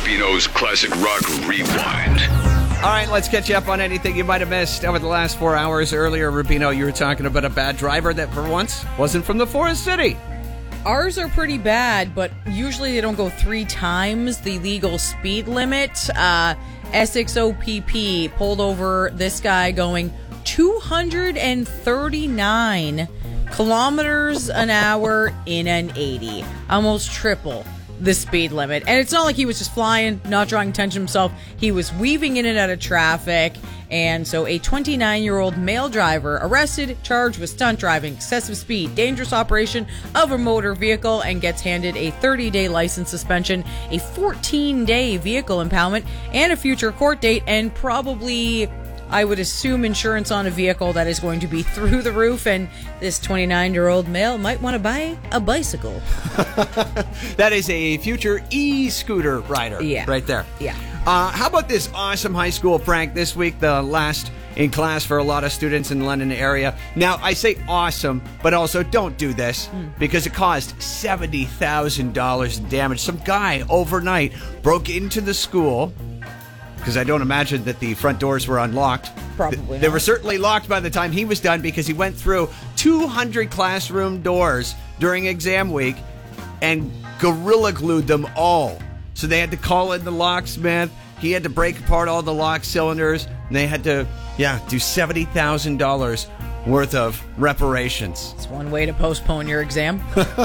Rubino's Classic Rock Rewind. All right, let's catch you up on anything you might have missed over the last 4 hours. Earlier, Rubino, you were talking about a bad driver that for once wasn't from the Forest City. Ours are pretty bad, but usually they don't go 3 times the legal speed limit. SXOPP pulled over this guy going 239 kilometers an hour in an 80. Almost triple the speed limit. And it's not like he was just flying, not drawing attention to himself. He was weaving in and out of traffic. And so a 29-year-old male driver arrested, charged with stunt driving, excessive speed, dangerous operation of a motor vehicle, and gets handed a 30-day license suspension, a 14-day vehicle impoundment, and a future court date, and probably, I would assume, insurance on a vehicle that is going to be through the roof, and this 29-year-old male might want to buy a bicycle. That is a future e-scooter rider right there. Yeah. How about this awesome high school prank this week, the last in class for a lot of students in the London area. Now, I say awesome, but also don't do this because it caused $70,000 in damage. Some guy overnight broke into the school, because I don't imagine that the front doors were unlocked. Probably They not. were certainly locked by the time he was done, because he went through 200 classroom doors during exam week and gorilla glued them all. So they had to call in the locksmith. He had to break apart all the lock cylinders. And they had to, do $70,000 worth of reparations. It's one way to postpone your exam.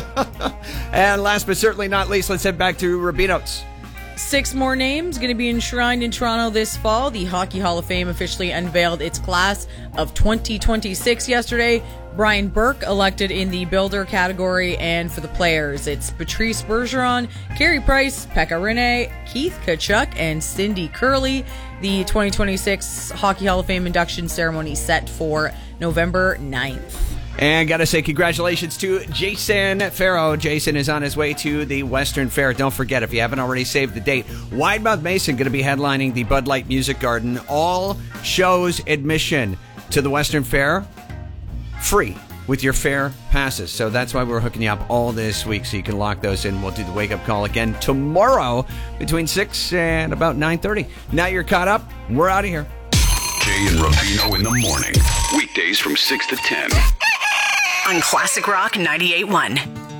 And last but certainly not least, let's head back to Rubino's. 6 more names going to be enshrined in Toronto this fall. The Hockey Hall of Fame officially unveiled its class of 2026 yesterday. Brian Burke elected in the builder category, and for the players, it's Patrice Bergeron, Carey Price, Pekka Rinne, Keith Tkachuk, and Cindy Curley. The 2026 Hockey Hall of Fame induction ceremony set for November 9th. And got to say congratulations to Jason Farrow. Jason is on his way to the Western Fair. Don't forget, if you haven't already saved the date, Widemouth Mason going to be headlining the Bud Light Music Garden. All shows admission to the Western Fair free with your fair passes. So that's why we're hooking you up all this week, so you can lock those in. We'll do the wake-up call again tomorrow between 6 and about 9:30. Now you're caught up. We're out of here. Jay and Rubino in the morning. Weekdays from 6 to 10. On Classic Rock 98.1.